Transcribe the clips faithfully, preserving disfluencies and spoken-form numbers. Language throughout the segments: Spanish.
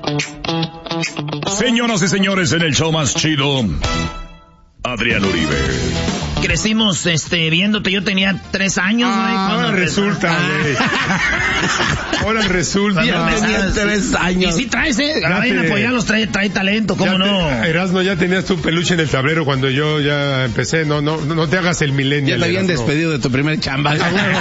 Señoras y señores, en el show más chido, Adrián Uribe. Crecimos, este, viéndote, yo tenía tres años, güey. Ah, ahora resulta, güey. Ahora resulta. Yo tenía tres años. Y sí traes, eh. La vaina apoyarlos trae, trae talento, ¿cómo no? Erasno, ya tenías tu peluche en el tablero cuando yo ya empecé. No, no, no te hagas el milenio. Ya te habían Erasno. Despedido de tu primer chamba.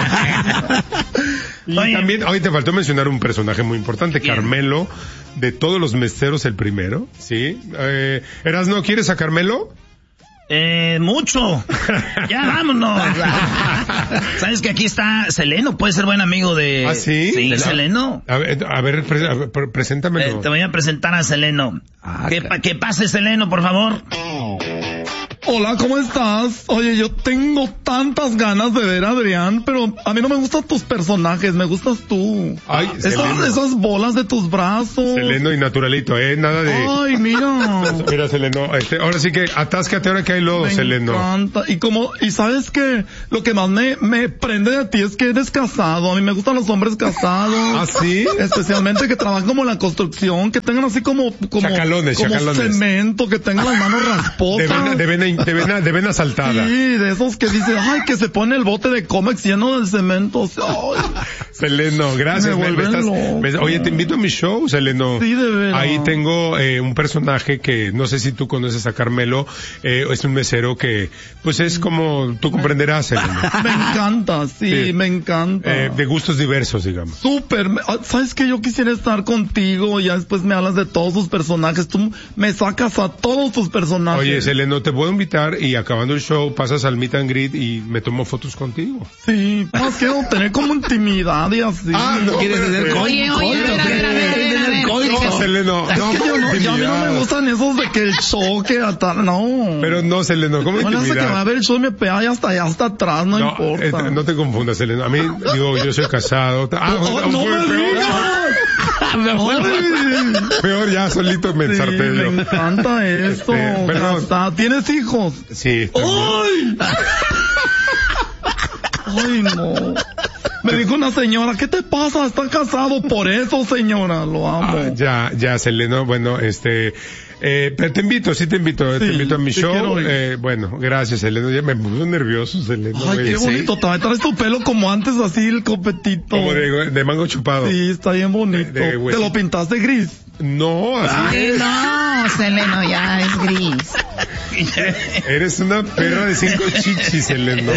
Y Oye. también, hoy te faltó mencionar un personaje muy importante, ¿Quién? Carmelo, de todos los meseros el primero, ¿sí? Eh, Erasno, ¿quieres a Carmelo? Eh, mucho. Ya vámonos. ¿Sabes que aquí está Seleno? Puede ser buen amigo de... ¿Ah, sí? Sí, la... Seleno. A ver, a ver, pre, a ver preséntamelo. Eh, te voy a presentar a Seleno. Ah, que, que pase Seleno, por favor. Hola, ¿cómo estás? Oye, yo tengo tantas ganas de ver a Adrián, pero a mí no me gustan tus personajes, me gustas tú. Ay, esas, esas bolas de tus brazos. Seleno y naturalito, ¿eh? Nada de... Ay, mira. Mira, Seleno, este, ahora sí que atáscate ahora que hay lodo, me Seleno. Me encanta. Y como, y sabes que lo que más me, me prende de ti es que eres casado. A mí me gustan los hombres casados. ¿Ah, sí? Especialmente que trabajan como en la construcción, que tengan así como, como, chacalones, como chacalones. Cemento, que tengan las manos rasposas. De vena, de vena, de vena, de vena saltada. Sí, de esos que dicen, ay, que se pone el bote de Comex lleno de cemento. Ay, Seleno, gracias. Me me, me estás, me, oye, te invito a mi show, Seleno. Sí, de verdad. Ahí tengo eh, un personaje que no sé si tú conoces a Carmelo. Eh, es un mesero que, pues es como tú comprenderás, Seleno. Me encanta, sí, sí. me encanta. Eh, de gustos diversos, digamos. Súper. ¿Sabes qué? Yo quisiera estar contigo y ya después me hablas de todos tus personajes. Tú me sacas a todos tus personajes. Oye, Seleno, te puedo invitar y acabando el show pasas al meet and greet y me tomo fotos contigo. Sí, más quiero tener como intimidad y así. Ah, no, ¿quieres tener coito? Oye, oye, a ver, a ver, a ver, a ver. No, Seleno, no, yo no, yo a mí no me gustan esos de que el choque atar, no. Pero no, Seleno, ¿cómo bueno, intimidad? Hace que va a ver el show y me pega ya hasta allá hasta atrás, no, no importa. Eh, no te confundas, Seleno. A mí, digo, yo soy casado. Ah, oh, no, no me digas. Peor ya, solito me ensarté sí, yo. Me encanta eso. Este, perdón. ¿Tienes hijos? Sí. ¡Ay! ¡Ay, no! Me dijo una señora, ¿qué te pasa? ¿Estás casado? Por eso, señora, lo amo. Ah, ya, ya, Seleno, bueno, este... Eh, pero te invito, sí te invito, sí, te invito a mi show. Eh, bueno, gracias, Seleno. Ya me puso nervioso, Seleno. Ay, qué bonito. ¿Sí? También traes tu pelo como antes, así, el copetito. Como de, de mango chupado. Sí, está bien bonito. De, de, ¿te lo pintaste gris? No, así Ay, es. no, Seleno, ya es gris. Eres una perra de cinco chichis, Seleno.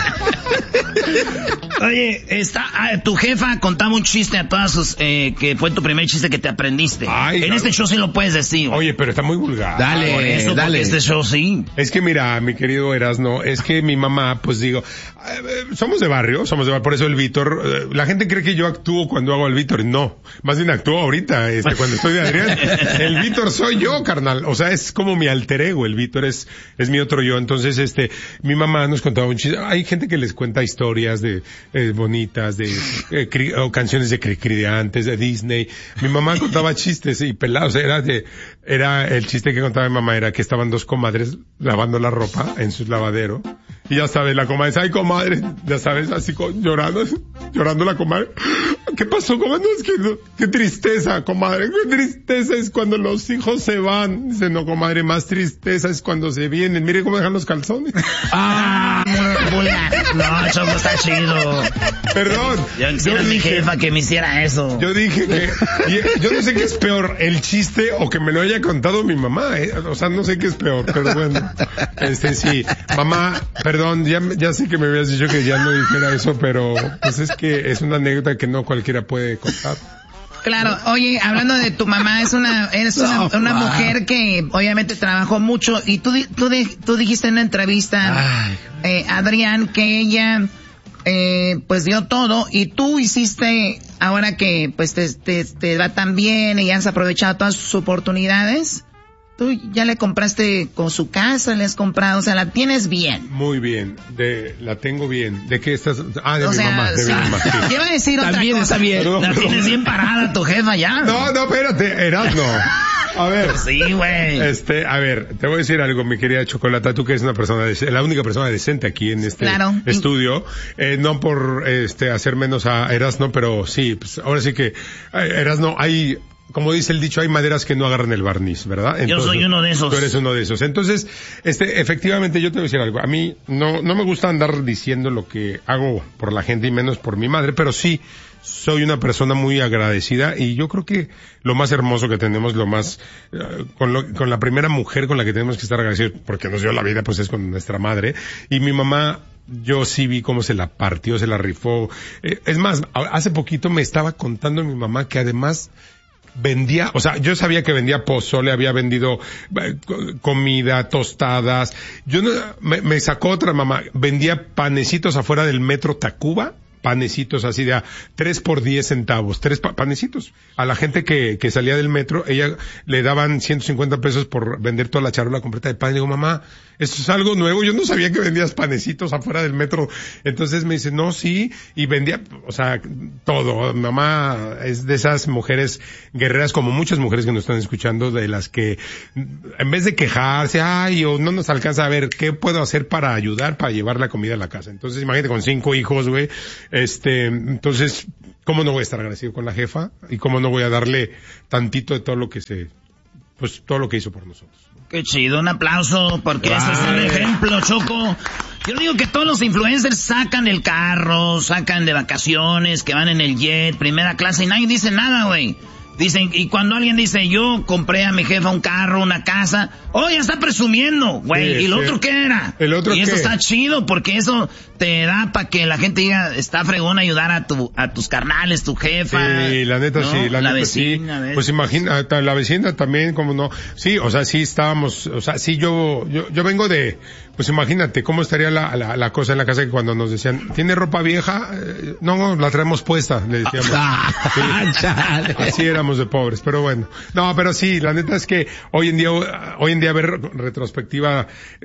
Oye, está, ah, tu jefa contaba un chiste a todas sus, eh, que fue tu primer chiste que te aprendiste. Ay, en claro. Este show sí lo puedes decir. Oye, pero está muy vulgar. Dale, Por eso, dale. Este show sí. Es que mira, mi querido Erasno, es que mi mamá, pues digo, eh, somos de barrio, somos de barrio, por eso el Víctor, eh, la gente cree que yo actúo cuando hago el Víctor, no, más bien actúo ahorita, este, cuando estoy de Adrián. El Víctor soy yo, carnal, o sea, es como mi alter ego, el Víctor es, es mi otro yo, entonces este, mi mamá nos contaba un chiste, hay gente que les cuenta historias de, eh, bonitas, de, eh, cri, o canciones de Cricri de antes, de Disney, mi mamá contaba chistes y pelados, era de, era, el chiste que contaba mi mamá era que estaban dos comadres lavando la ropa en su lavadero, y ya sabes, la comadre dice, ay comadre, ya sabes, así con, llorando, llorando la comadre, ¿qué pasó, comadre? No, es que, no, qué tristeza, comadre, qué tristeza es cuando los hijos se van. Dice, no, comadre, más tristeza es cuando se vienen. Mire cómo dejan los calzones. Ah, no, eso no está chido. Perdón. Yo quisiera a mi jefa que me hiciera eso. Yo dije que, yo no sé qué es peor, el chiste o que me lo haya contado mi mamá, ¿eh? O sea, no sé qué es peor, pero bueno. Este, sí. Mamá, perdón, ya, ya sé que me habías dicho que ya no dijera eso, pero pues es que es una anécdota que no cualquiera puede contar. Claro, oye, hablando de tu mamá, es una, eres una, una mujer que obviamente trabajó mucho y tú, tú, tú dijiste en una entrevista, eh, Adrián, que ella, eh, pues dio todo y tú hiciste, ahora que pues te, te, te va tan bien y has aprovechado todas sus oportunidades, tú ya le compraste con su casa, le has comprado, o sea, la tienes bien. Muy bien, de, la tengo bien. ¿De qué estás? Ah, de o mi sea, mamá, de sí. mi mamá. Sí. Te iba a decir otra También cosa. Está bien. Perdón, la perdón. tienes bien parada tu jefa ya. No, no, espérate, Erasno. A ver. Sí, güey. Este, a ver, te voy a decir algo, mi querida Chocolata, tú que eres una persona, de, la única persona decente aquí en este claro. estudio, eh, no por, este, hacer menos a Erasno, pero sí, pues, ahora sí que, eh, Erasno, hay, como dice el dicho, hay maderas que no agarran el barniz, ¿verdad? Entonces, yo soy uno de esos. Tú eres uno de esos. Entonces, este, efectivamente, yo te voy a decir algo. A mí no, no me gusta andar diciendo lo que hago por la gente y menos por mi madre, pero sí soy una persona muy agradecida y yo creo que lo más hermoso que tenemos, lo más, uh, con, lo, con la primera mujer con la que tenemos que estar agradecidos porque nos dio la vida, pues es con nuestra madre. Y mi mamá, yo sí vi cómo se la partió, se la rifó. Eh, es más, hace poquito me estaba contando mi mamá que además vendía, o sea, yo sabía que vendía pozole, había vendido eh, comida, tostadas. Yo no, me, me sacó otra mamá, vendía panecitos afuera del metro Tacuba, panecitos así de a tres por diez centavos, tres pa panecitos. A la gente que, que salía del metro, ella le daban ciento cincuenta pesos por vender toda la charola completa de pan. Y digo, mamá, esto es algo nuevo, yo no sabía que vendías panecitos afuera del metro. Entonces me dice, no, sí, y vendía, o sea, todo. Mamá es de esas mujeres guerreras, como muchas mujeres que nos están escuchando, de las que, en vez de quejarse, ay, o no nos alcanza a ver, ¿qué puedo hacer para ayudar, para llevar la comida a la casa? Entonces, imagínate, con cinco hijos, güey, este, entonces, ¿cómo no voy a estar agradecido con la jefa? Y cómo no voy a darle tantito de todo lo que se, pues, todo lo que hizo por nosotros. Qué chido, un aplauso, porque ese es un ejemplo, Choco. Yo digo que todos los influencers sacan el carro, sacan de vacaciones, que van en el jet, primera clase, y nadie dice nada, güey. Dicen, y cuando alguien dice, yo compré a mi jefa un carro, una casa, oh, ya está presumiendo, güey. Sí, ¿y el sí. otro qué era? ¿El otro y qué? eso está chido, porque eso te da para que la gente diga, está fregón ayudar a tu, a tus carnales, tu jefa. Sí, la neta ¿no? sí, la, la neta vecina, sí. Pues imagina, la vecina también, como no. Sí, o sea, sí estábamos, o sea, sí yo, yo, yo vengo de, pues imagínate cómo estaría la, la, la cosa en la casa que cuando nos decían, ¿tiene ropa vieja? Eh, no, no, la traemos puesta, le decíamos. Sí, así éramos de pobres, pero bueno. No, pero sí, la neta es que hoy en día, hoy en día ver retrospectiva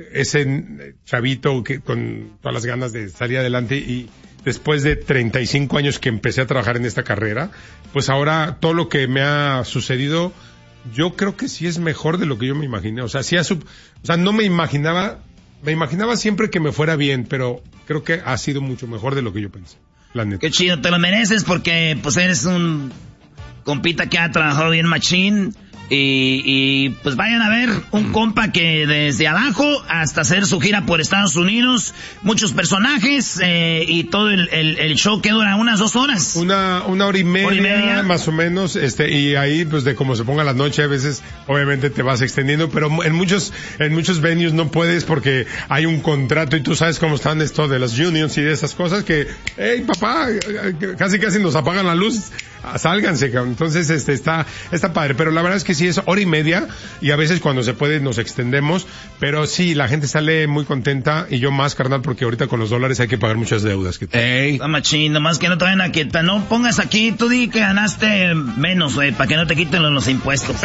ese chavito que con todas las ganas de salir adelante y después de treinta y cinco años que empecé a trabajar en esta carrera, pues ahora todo lo que me ha sucedido, yo creo que sí es mejor de lo que yo me imaginé. O sea, sí ha sub, o sea, no me imaginaba, me imaginaba siempre que me fuera bien, pero creo que ha sido mucho mejor de lo que yo pensé. La neta. Qué chido, te lo mereces porque pues eres un compita que ha trabajado bien machín. Y, y pues vayan a ver un compa que desde abajo hasta hacer su gira por Estados Unidos, muchos personajes eh, y todo el, el, el show que dura unas dos horas. Una, una hora y media, hora y media más o menos, este, y ahí pues de cómo se ponga la noche a veces obviamente te vas extendiendo, pero en muchos, en muchos venues no puedes porque hay un contrato y tú sabes cómo están esto de las unions y de esas cosas que, hey papá, casi casi nos apagan la luz, sálganse, entonces este está, está padre, pero la verdad es que sí es hora y media y a veces cuando se puede nos extendemos, pero sí, la gente sale muy contenta y yo más, carnal, porque ahorita con los dólares hay que pagar muchas deudas. Que Ey, está machín, nomás que no te vayan a quitar, no pongas aquí, tú di que ganaste menos, güey, para que no te quiten los, los impuestos.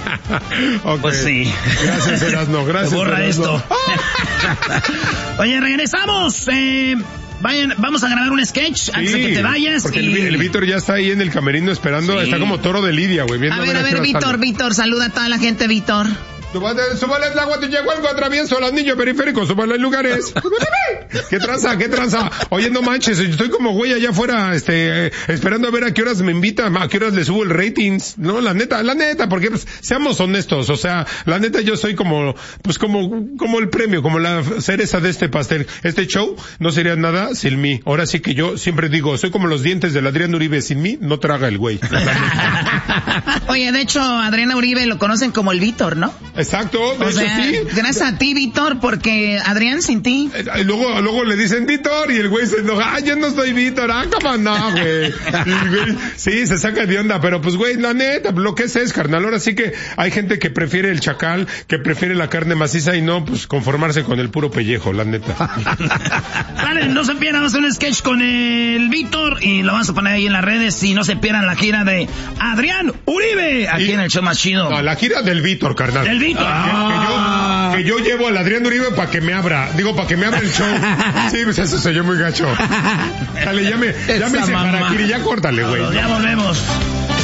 Okay. Pues sí. Gracias, Erasno, gracias. Borra Erasno. esto. Oye, regresamos, eh... Vayan, vamos a grabar un sketch sí, antes de que te vayas. Porque y... el, el Víctor ya está ahí en el camerino esperando, sí. Está como toro de Lidia, güey. A ver, a ver, Víctor, Víctor, saluda a toda la gente, Víctor. Súbale el agua, te llegó algo atravieso a los niños periféricos, súbale en lugares. ¿Qué tranza, qué tranza? Oye, no manches, estoy como güey allá afuera, este, eh, esperando a ver a qué horas me invitan, a qué horas le subo el ratings. No, la neta, la neta, porque pues, seamos honestos, o sea, la neta yo soy como, pues como, como el premio, como la cereza de este pastel. Este show no sería nada sin mí. Ahora sí que yo siempre digo, soy como los dientes del Adrián Uribe, sin mí no traga el güey. Oye, de hecho, Adrián Uribe lo conocen como el Víctor, ¿no? Exacto, de o hecho sea, sí. Gracias a ti, Víctor, porque Adrián sin ti. Y luego, luego le dicen Víctor y el güey se enoja, ay, yo no soy Víctor, ah, cómo no, güey. Sí, se saca de onda, pero pues güey, la neta, lo que es es, carnal. Ahora sí que hay gente que prefiere el chacal, que prefiere la carne maciza y no, pues conformarse con el puro pellejo, la neta. Vale, no se pierdan, vamos a hacer un sketch con el Víctor y lo vamos a poner ahí en las redes y no se pierdan la gira de Adrián Uribe, aquí y, en el show más chido. No, la gira del Víctor, carnal. Del Víctor. Ah. Que, que, yo, que yo llevo al Adrián Uribe para que me abra. Digo, para que me abra el show. Sí, pues eso soy yo muy gacho. Dale, ya me, ya me hice harakiri, ya córtale, güey. Ya volvemos.